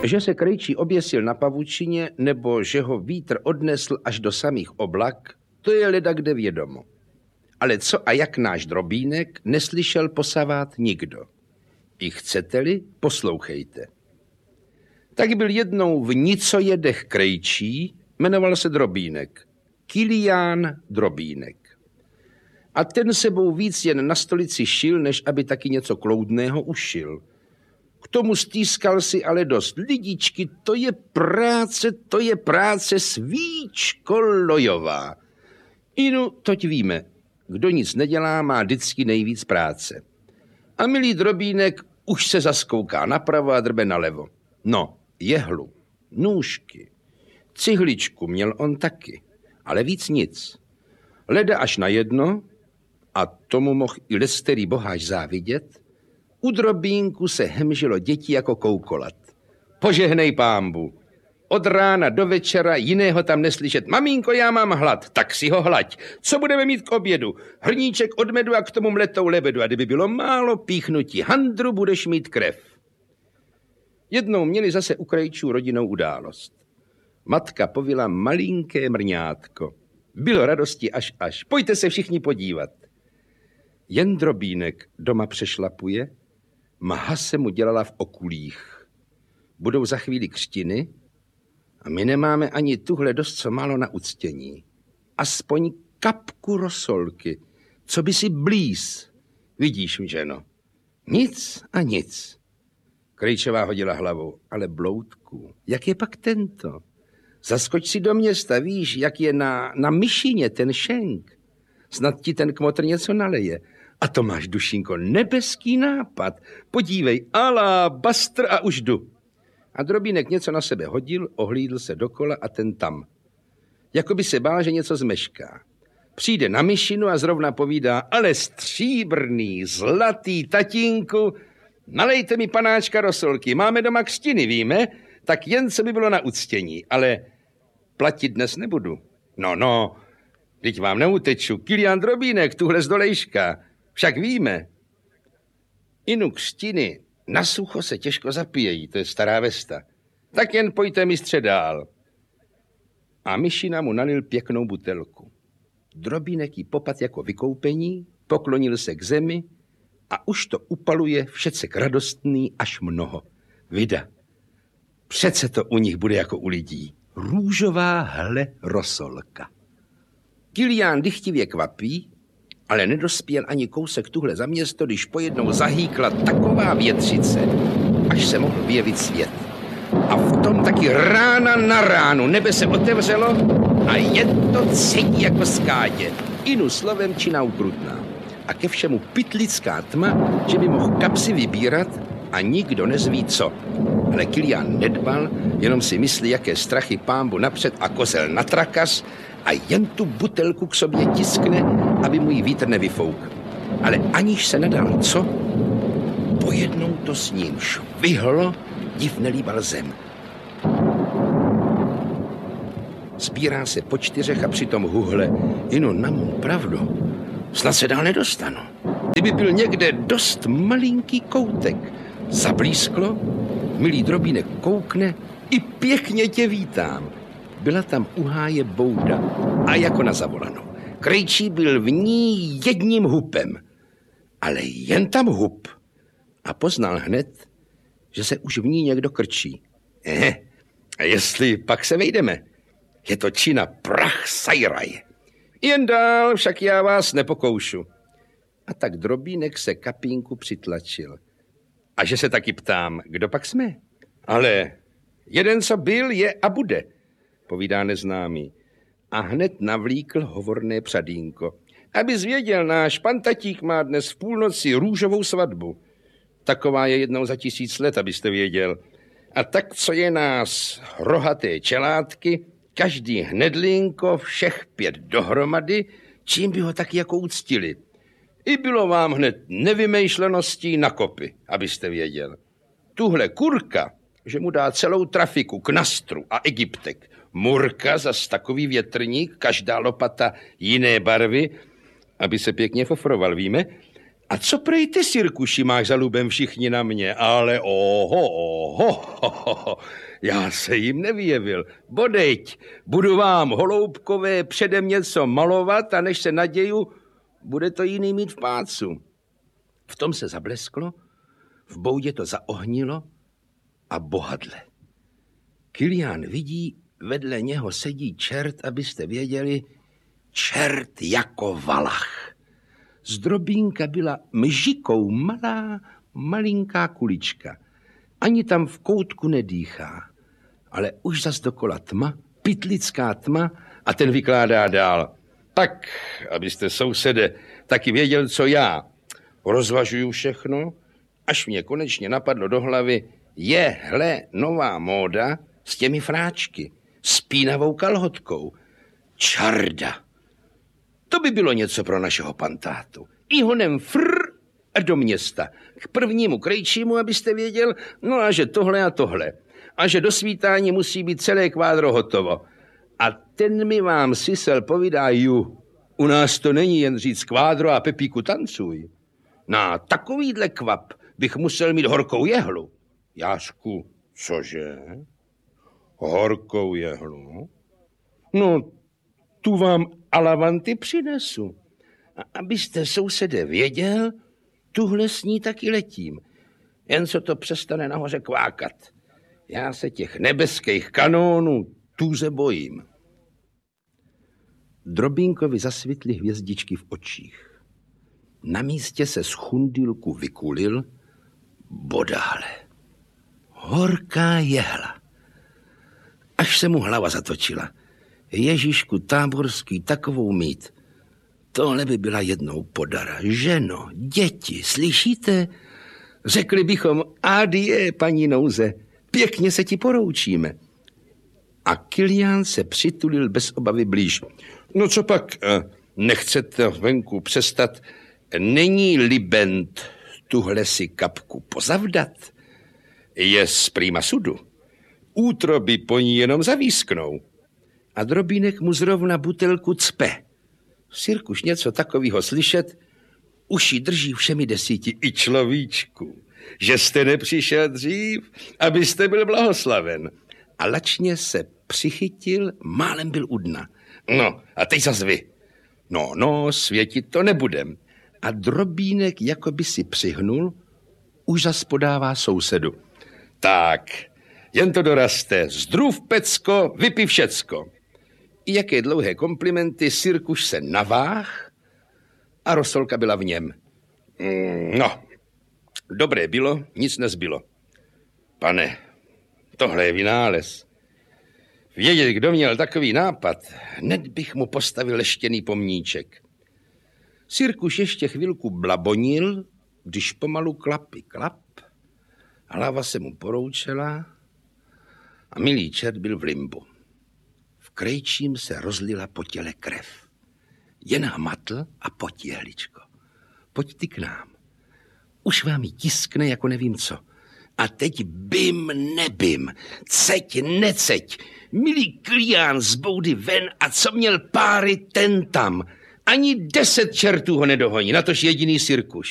Že se krejčí oběsil na pavučině, nebo že ho vítr odnesl až do samých oblak, to je ledakde vědomo. Ale co a jak náš Drobínek neslyšel posavát nikdo. I chcete-li, poslouchejte. Tak byl jednou v Nicojedech krejčí, jmenoval se Drobínek. Kilián Drobínek. A ten sebou víc jen na stolici šil, než aby taky něco kloudného ušil. K tomu stýskal si ale dost. Lidičky, to je práce svíčko lojová. Inu, toť víme, kdo nic nedělá, má vždycky nejvíc práce. A milý Drobínek už se zaskouká napravo a drbe nalevo. No, jehlu, nůžky, cihličku měl on taky, ale víc nic. Leda až na jedno, a tomu mohl i lesterý boháč závidět, u Drobínku se hemžilo děti jako koukolat. Požehnej pámbu. Od rána do večera jiného tam neslyšet. Maminko, já mám hlad, tak si ho hlaď. Co budeme mít k obědu? Hrníček od medu a k tomu mletou lebedu. A kdyby bylo málo píchnutí handru, budeš mít krev. Jednou měli zase u krejčů rodinou událost. Matka povila malinké mrňátko. Bylo radosti až. Pojďte se všichni podívat. Jen Drobínek doma přešlapuje, mha se mu dělala v okulích. Budou za chvíli křtiny a my nemáme ani tuhle dost co málo na uctění. Aspoň kapku rosolky, co by si blíz. Vidíš, ženo, nic a nic. Krejčová hodila hlavou, ale bloudku, jak je pak tento? Zaskoč si do města, víš, jak je na myšině ten šenk. Snad ti ten kmotr něco naleje. A to máš, dušinko, nebeský nápad. Podívej, alabastr a už jdu. A Drobínek něco na sebe hodil, ohlídl se dokola a ten tam. Jakoby se bál, že něco zmešká. Přijde na myšinu a zrovna povídá, ale stříbrný, zlatý tatínku, nalejte mi panáčka rosolky, máme doma křtiny, víme, tak jen co by bylo na uctění, ale platit dnes nebudu. No, teď vám neuteču, Kilián Drobínek, tuhle z Dolejška, však víme. Inu křtiny na sucho se těžko zapíjejí, to je stará vesta. Tak jen pojďte mistře dál. A myšina mu nalil pěknou butelku. Drobínek jí popad jako vykoupení, poklonil se k zemi a už to upaluje všecek radostný až mnoho. Vida, přece to u nich bude jako u lidí. Růžová hle rosolka. Kilián dychtivě kvapí, ale nedospěl ani kousek tuhle za město, když pojednou zahýkla taková větřice, až se mohl vyjevit svět. A v tom taky rána na ránu nebe se otevřelo a je to cedí jako skádě. Inu slovem čina ukrutná. A ke všemu pytlická tma, že by mohl kapsy vybírat a nikdo nezví co. Ale Kilián nedbal, jenom si myslí, jaké strachy pámbu napřed a kozel na trakas a jen tu butelku k sobě tiskne, aby mu ji vítr nevyfouk. Ale aniž se nedal co, pojednou to s ním švihlo, div nelíbal zem. Sbírá se po 4 a přitom huhle, inu na mou pravdu, snad se dál nedostanu. Kdyby byl někde dost malinký koutek, zablísklo, milý Drobínek koukne, i pěkně tě vítám. Byla tam u háje bouda a jako na zavolanou. Krejčí byl v ní jedním hupem, ale jen tam hup. A poznal hned, že se už v ní někdo krčí. A jestli pak se vejdeme, je to čina prach sajraj. Jen dál, však já vás nepokoušu. A tak Drobínek se kapínku přitlačil. A že se taky ptám, kdo pak jsme? Ale jeden, co byl, je a bude, povídá neznámý. A hned navlíkl hovorné přadínko. Abys věděl, náš pan tatík má dnes v půlnoci růžovou svatbu. Taková je jednou za 1000 let, abyste věděl. A tak, co je nás rohaté čelátky, každý hnedlinko, všech 5 dohromady, čím by ho taky jako uctili. I bylo vám hned nevymýšleností na kopy, abyste věděl. Tuhle kurka, že mu dá celou trafiku k Nastru a Egyptek. Murka, zas takový větrník, každá lopata jiné barvy, aby se pěkně fofroval, víme? A co prej ty, Sirkuši, máš za lubem všichni na mě? Ale oho, já se jim nevyjevil. Bodeď, budu vám, holoubkové, předem něco malovat a než se naděju, bude to jiný mít v pácu. V tom se zablesklo, v boudě to zaohnilo a bohadle. Kilián vidí, vedle něho sedí čert, abyste věděli, čert jako valach. Z drobínka byla mžikou malinká kulička. Ani tam v koutku nedýchá. Ale už zas dokola tma, pytlická tma a ten vykládá dál. Tak, abyste, sousede, taky věděl, co já. Rozvažuju všechno, až mě konečně napadlo do hlavy, hle nová móda s těmi fráčky, s pínavou kalhotkou. Čarda. To by bylo něco pro našeho pantátu. I honem a do města. K prvnímu krejčímu, abyste věděl, no a že tohle a tohle. A že do svítání musí být celé kvádro hotovo. A ten mi vám sisel povídá, u nás to není jen říct kvádro a Pepíku tancuj. Na takovýhle kvap bych musel mít horkou jehlu. Jášku, cože? Horkou jehlu? No, tu vám alavanty přinesu. A abyste, sousede, věděl, tuhle s ní taky letím. Jen co to přestane nahoře kvákat. Já se těch nebeských kanónů tuze bojím. Drobínkovi zasvitly hvězdičky v očích. Na místě se z chundilku vykulil, bodále. Horká jehla. Až se mu hlava zatočila. Ježíšku táborský, takovou mít. Tohle by byla jednou podara. Ženo, děti, slyšíte? Řekli bychom, adie, paní Nouze, pěkně se ti poroučíme. A Kilián se přitulil bez obavy blíž. No co pak, nechcete venku přestat? Není libent tuhle si kapku pozavdat? Je z prýma sudu. Útroby po ní jenom zavísknou. A Drobínek mu zrovna butelku cpe. Sirkuš něco takového slyšet, uši drží všemi 10. I človíčku, že jste nepřišel dřív, abyste byl blahoslaven. A lačně se přichytil, málem byl u dna. No, a teď zas vy. No, světit to nebudem. A Drobínek jako by si přihnul, už zas podává sousedu. Tak, jen to doraste, zdrův pecko, vypij všecko. I jaké dlouhé komplimenty, Sirkuš se naváh a rosolka byla v něm. No, dobré bylo, nic nezbylo. Pane, tohle je vynález. Vědět, kdo měl takový nápad, hned bych mu postavil leštěný pomníček. Sirkuš ještě chvilku blabonil, když pomalu klap, hlava se mu poroučela a milý čert byl v limbu. V krejčím se rozlila po těle krev. Jen hmatl a pojď, jehličko. Pojď ty k nám. Už vám ji tiskne jako nevím co. A teď bym nebym, ceď neceď. Milý Kilián z boudy ven a co měl páry, ten tam. Ani 10 čertů ho nedohoní, natož jediný Sirkuš.